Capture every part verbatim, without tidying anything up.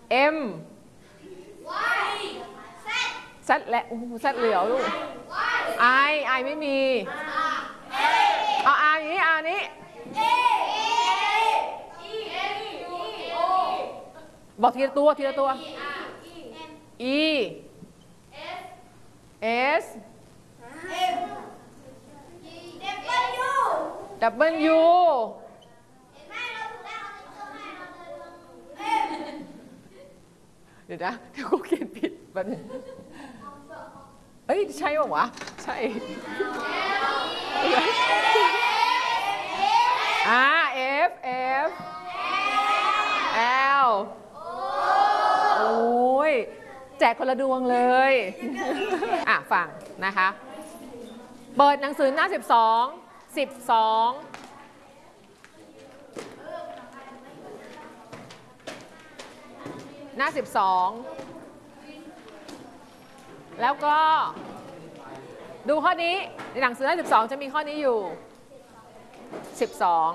M Z และ Z เหลือลูก I I ไม่มีเอา R อย่างนี้ R นี้บอกทีละตัวทีละตัว E S W เดี๋ยวนะกูเขียนผิดแบบนึงเอ้ยใช่ป่าววะใช่อ่า F F L โอ้ยแจกคนละดวงเลยอ่ะฟังนะคะเปิดหนังสือหน้าสิบสอง สิบสองหน้าสิบสองแล้วก็ดูข้อนี้ในหนังสือหน้าสิบสองจะมีข้อนี้อยู่สิบสอง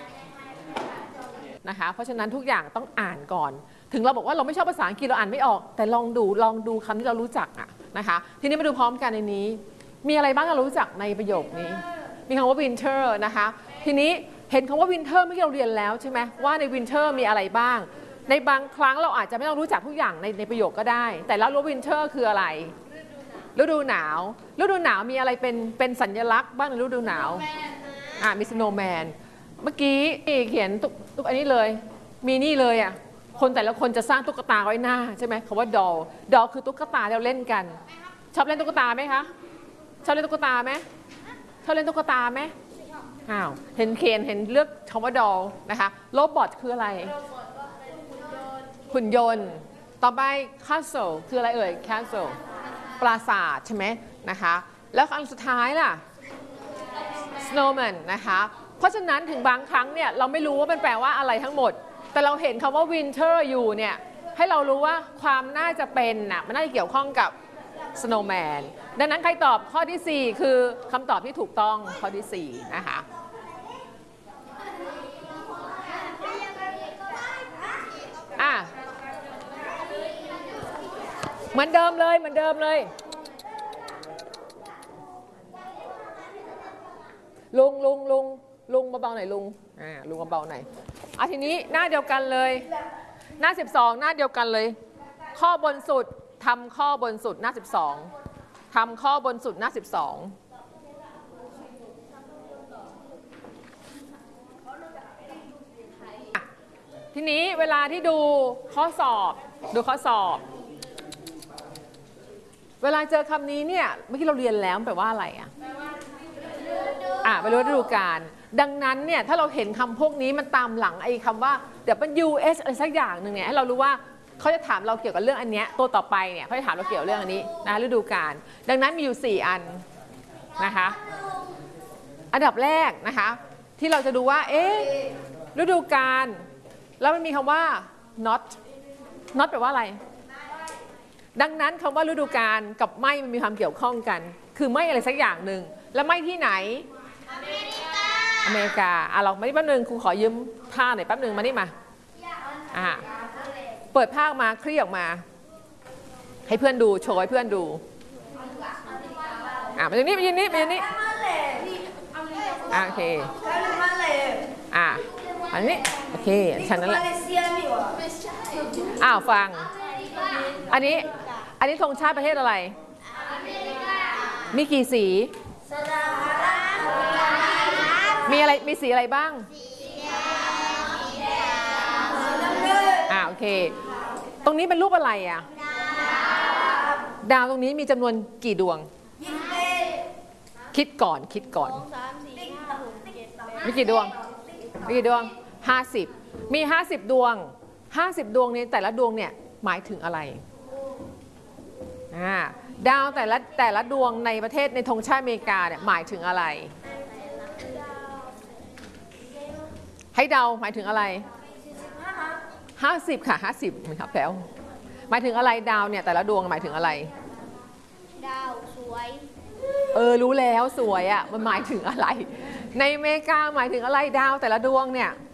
นะคะเพราะฉะนั้นทุกอย่างต้องอ่านก่อนถึงเราบอกว่าเราไม่ชอบภาษาอังกฤษเราอ่านไม่ออกแต่ลองดูลองดูคำที่เรารู้จักอะนะคะทีนี้มาดูพร้อมกันในนี้มีอะไรบ้างเรารู้จักในประโยคนี้มีคำว่า winter นะคะทีนี้เห็นคำว่า winter เมื่อกี้เราเรียนแล้วใช่ไหมว่าใน winter มีอะไรบ้างในบางครั้งเราอาจจะไม่ต้องรู้จักทุกอย่างในในประโยคก็ได้แต่แล้วรู้ winter คืออะไรฤดูหนาวฤดูหนาวมีอะไรเป็นเป็นสัญลักษณ์บ้างในฤดูหนาวอ่ะมี snowman เมื่อกี้เขียนตุ๊กตุ๊กอันนี้เลยมีนี่เลยอ่ะคนแต่ละคนจะสร้างตุ๊กตาไว้หน้าใช่ไหมคำว่า doll doll คือตุ๊กตาที่เราเล่นกันชอบเล่นตุ๊กตาไหมคะชอบเล่นตุ๊กตาไหมชอบเล่นตุ๊กตาไหมอ้าวเห็นเขียนเห็นเลือกคำว่า doll นะคะโรบอทคืออะไรหุ่นยนต์ต่อไป castle คืออะไรเอ่ย castle ปราสาทใช่ไหมนะคะแล้วคำสุดท้ายล่ะ snowman นะคะเพราะฉะนั้นถึงบางครั้งเนี่ยเราไม่รู้ว่ามันแปลว่าอะไรทั้งหมดแต่เราเห็นคำว่า winter อยู่เนี่ยให้เรารู้ว่าความน่าจะเป็นน่ะมันน่าจะเกี่ยวข้องกับ snowman ดังนั้นใครตอบข้อที่สี่คือคำตอบที่ถูกต้องข้อที่สี่นะคะอ่ะเหมือนเดิมเลยเหมือนเดิมเลยลุงลุงลุงลุงเบาๆหน่อยลุงอ่าลุงเบาๆหน่อยอ่ะทีนี้หน้าเดียวกันเลยหน้าสิบสองหน้าเดียวกันเลยข้อบนสุดทำข้อบนสุดหน้าสิบสองทำข้อบนสุดหน้าสิบสองทีนี้เวลาที่ดูข้อสอบดูข้อสอบเวลาเจอคำนี้เนี่ยเมื่อกี้เราเรียนแล้วแปลว่าอะไรอ่ะอ่ะไปรู้ฤดูกาลดังนั้นเนี่ยถ้าเราเห็นคำพวกนี้มันตามหลังไอ้คำว่าเดี๋ยวเป็น ยู เอส อะไรสักอย่างหนึ่งเนี่ยให้เรารู้ว่าเขาจะถามเราเกี่ยวกับเรื่องอันเนี้ยตัวต่อไปเนี่ยเขาจะถามเราเกี่ยวกับเรื่องอันนี้นะฤดูกาลดังนั้นมีอยู่สี่อันนะคะอันดับแรกนะคะที่เราจะดูว่าเอ๊ะฤดูกาลแล้วมันมีคำว่า not not แปลว่าอะไรดังนั้นคำว่าฤดูกาลกับไม่มันมีความเกี่ยวข้องกันคือไม่อะไรสักอย่างหนึ่งแล้วไม่ที่ไหนอเมริกาอเมริกาอ่ะเราไม่ได้แป๊บนึงครูขอยืมผ้าหน่อยแป๊บนึงมานี่มาอ่ะเปิดผ้ามาคลี่ออกมาให้เพื่อนดูโชว์ให้เพื่อนดูอ่ะมาตรงนี้มายืนนี่มายืนนี่อ่ะโอเคอ่ะอันนี้โอเคฉันนั่นแหละอ้าวฟังอันนี้อันนี้ธงชาติประเทศอะไรมีกี่สีมีอะไรมีสีอะไรบ้างอ่าโอเคตรงนี้เป็นรูปอะไรอ่ะดาวตรงนี้มีจำนวนกี่ดวงคิดก่อนคิดก่อนมีกี่ดวงมีกี่ดวงห้าสิบมีห้าสิบดวงห้าสิบดวงนี้แต่ละดวงเนี่ยหมายถึงอะไรอ่าดาวแต่ละแต่ละดวงในประเทศในธงชาติอเมริกาเนี่ยหมายถึงอะไรให้เดาหมายถึงอะไรห้าสิบค่ะห้าสิบมันครับแล้วหมายถึงอะไรดาวเนี่ยแต่ละดวงหมายถึงอะไรดาวสวยเออรู้แล้วสวยอ่ะมันหมายถึงอะไรในอเมริกาหมายถึงอะไรดาวแต่ละดวงเนี่ย